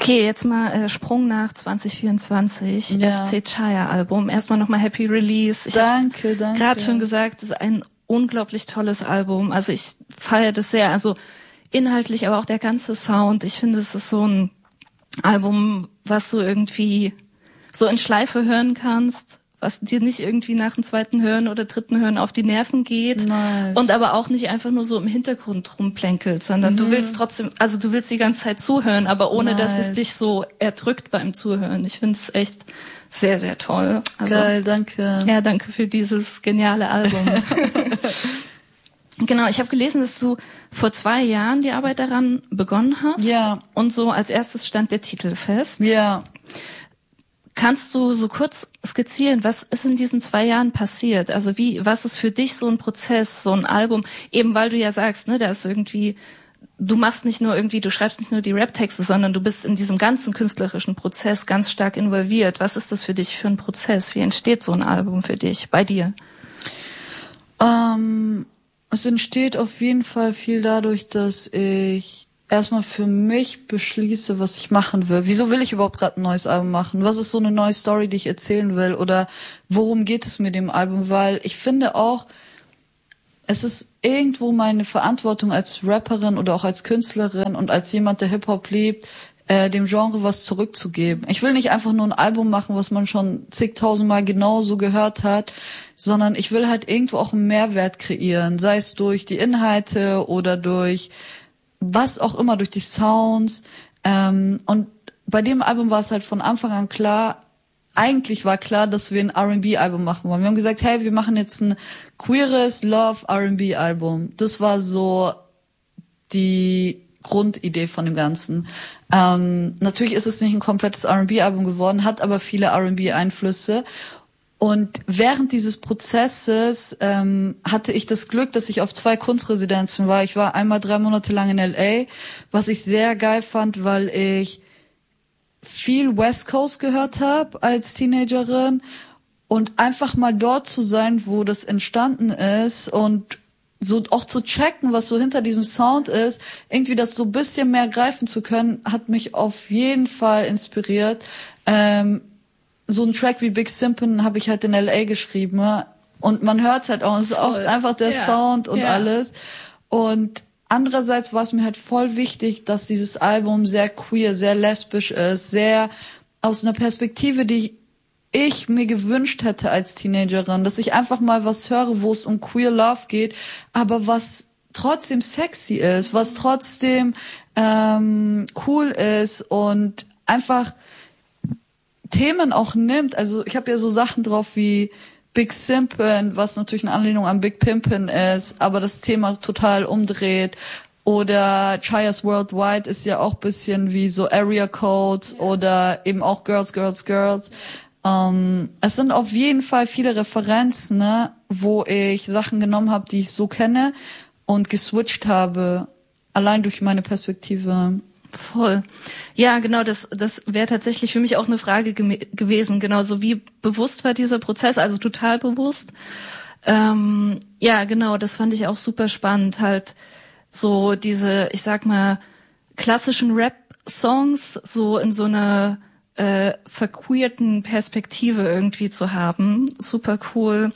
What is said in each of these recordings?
Okay, jetzt mal Sprung nach 2024, Ja. FC Chaya Album. Erstmal nochmal Happy Release. Ich Danke. gerade schon gesagt, es ist ein unglaublich tolles Album. Also ich feiere das sehr. Also inhaltlich, aber auch der ganze Sound. Ich finde, es ist so ein Album, was du irgendwie so in Schleife hören kannst, was dir nicht irgendwie nach dem zweiten Hören oder dritten Hören auf die Nerven geht. Nice. Und aber auch nicht einfach nur so im Hintergrund rumplänkelt, sondern du willst trotzdem, also du willst die ganze Zeit zuhören, aber ohne dass es dich so erdrückt beim Zuhören. Ich finde es echt sehr, sehr toll. Also, Geil, danke. Ja, danke für dieses geniale Album. Genau, ich habe gelesen, dass du vor 2 Jahren die Arbeit daran begonnen hast. Ja. Und so als erstes stand der Titel fest. Ja. Kannst du so kurz skizzieren, was ist in diesen 2 Jahren passiert? Also was ist für dich so ein Prozess, so ein Album? Eben weil du ja sagst, ne, da ist irgendwie, du schreibst nicht nur die Rap-Texte, sondern du bist in diesem ganzen künstlerischen Prozess ganz stark involviert. Was ist das für dich für ein Prozess? Wie entsteht so ein Album für dich, bei dir? Es entsteht auf jeden Fall viel dadurch, dass ich erstmal für mich beschließe, was ich machen will. Wieso will ich überhaupt gerade ein neues Album machen? Was ist so eine neue Story, die ich erzählen will? Oder worum geht es mit dem Album? Weil ich finde auch, es ist irgendwo meine Verantwortung als Rapperin oder auch als Künstlerin und als jemand, der Hip-Hop liebt, dem Genre was zurückzugeben. Ich will nicht einfach nur ein Album machen, was man schon zigtausendmal genauso gehört hat, sondern ich will halt irgendwo auch einen Mehrwert kreieren, sei es durch die Inhalte oder durch was auch immer, durch die Sounds. Und bei dem Album war es halt von Anfang an klar, eigentlich war klar, dass wir ein R&B-Album machen wollen. Wir haben gesagt, hey, wir machen jetzt ein queeres Love R&B-Album. Das war so die Grundidee von dem Ganzen. Natürlich ist es nicht ein komplettes R&B-Album geworden, hat aber viele R&B-Einflüsse. Und während dieses Prozesses hatte ich das Glück, dass ich auf 2 Kunstresidenzen war. Ich war einmal 3 Monate lang in LA, was ich sehr geil fand, weil ich viel West Coast gehört habe als Teenagerin und einfach mal dort zu sein, wo das entstanden ist und so auch zu checken, was so hinter diesem Sound ist, irgendwie das so ein bisschen mehr greifen zu können, hat mich auf jeden Fall inspiriert. So ein Track wie Big Simpin habe ich halt in LA geschrieben, ne? Und man hört halt auch, es ist auch einfach der Sound und alles. Und andererseits war es mir halt voll wichtig, dass dieses Album sehr queer, sehr lesbisch ist, sehr aus einer Perspektive, die ich mir gewünscht hätte als Teenagerin, dass ich einfach mal was höre, wo es um queer Love geht, aber was trotzdem sexy ist, was trotzdem cool ist und einfach Themen auch nimmt. Also ich habe ja so Sachen drauf wie Big Simpin, was natürlich eine Anlehnung an Big Pimpin ist, aber das Thema total umdreht. Oder Chaya's Worldwide ist ja auch bisschen wie so Area Codes oder eben auch Girls, Girls, Girls. Es sind auf jeden Fall viele Referenzen, ne, wo ich Sachen genommen habe, die ich so kenne und geswitcht habe, allein durch meine Perspektive. Voll. Ja, genau, das wäre tatsächlich für mich auch eine Frage gewesen, genauso wie bewusst war dieser Prozess, also total bewusst. Ja, genau, das fand ich auch super spannend, halt so diese, ich sag mal, klassischen Rap-Songs so in so einer verqueerten Perspektive irgendwie zu haben. Super cool.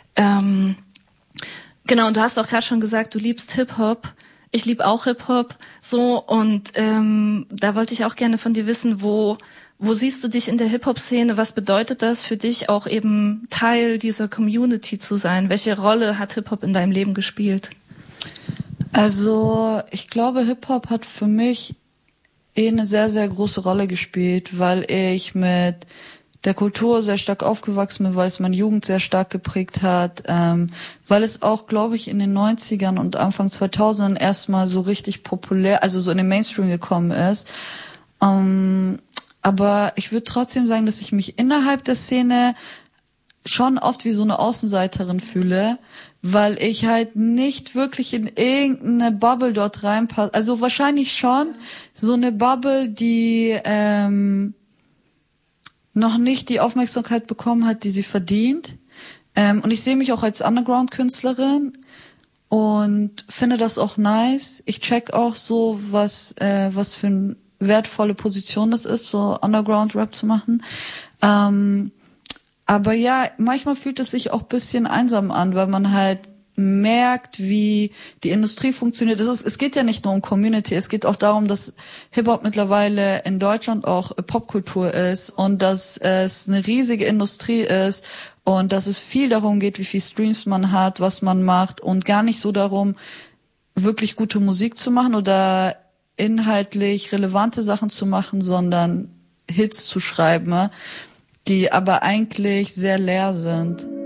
Genau, und du hast auch gerade schon gesagt, du liebst Hip-Hop. Ich liebe auch Hip-Hop, so, und da wollte ich auch gerne von dir wissen, wo siehst du dich in der Hip-Hop-Szene? Was bedeutet das für dich, auch eben Teil dieser Community zu sein? Welche Rolle hat Hip-Hop in deinem Leben gespielt? Also, ich glaube, Hip-Hop hat für mich eine sehr, sehr große Rolle gespielt, weil ich mit der Kultur sehr stark aufgewachsen bin, weil es meine Jugend sehr stark geprägt hat, weil es auch, glaube ich, in den 90ern und Anfang 2000ern erstmal so richtig populär, also so in den Mainstream gekommen ist. Aber ich würde trotzdem sagen, dass ich mich innerhalb der Szene schon oft wie so eine Außenseiterin fühle, weil ich halt nicht wirklich in irgendeine Bubble dort reinpasse. Also wahrscheinlich schon so eine Bubble, die noch nicht die Aufmerksamkeit bekommen hat, die sie verdient. Und ich sehe mich auch als Underground-Künstlerin und finde das auch nice. Ich check auch so, was für ein wertvolle Position das ist, so Underground-Rap zu machen. Aber ja, manchmal fühlt es sich auch ein bisschen einsam an, weil man halt merkt, wie die Industrie funktioniert. Es geht ja nicht nur um Community, es geht auch darum, dass Hip-Hop mittlerweile in Deutschland auch Popkultur ist und dass es eine riesige Industrie ist und dass es viel darum geht, wie viel Streams man hat, was man macht und gar nicht so darum, wirklich gute Musik zu machen oder inhaltlich relevante Sachen zu machen, sondern Hits zu schreiben, die aber eigentlich sehr leer sind.